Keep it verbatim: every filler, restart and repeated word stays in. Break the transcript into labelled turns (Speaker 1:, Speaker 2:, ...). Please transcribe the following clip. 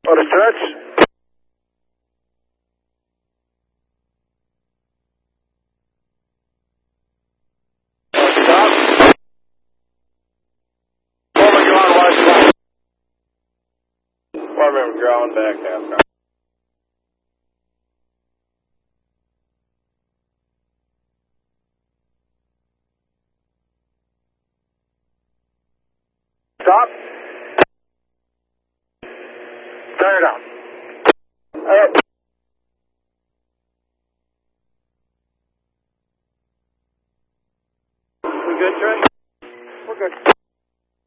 Speaker 1: On a stretch. Stop. Over ground, watch. Foreman, ground back, NASCAR. Stop. Turn it on.